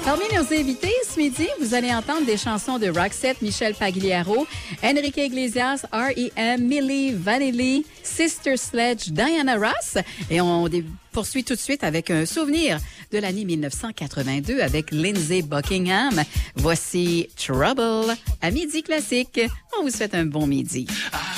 Parmi nos invités ce midi, vous allez entendre des chansons de Roxette, Michel Pagliaro, Enrique Iglesias, R.E.M., Milli Vanilli, Sister Sledge, Diana Ross. Et on poursuit tout de suite avec un souvenir de l'année 1982 avec Lindsey Buckingham. Voici Trouble à Midi Classique. On vous souhaite un bon midi.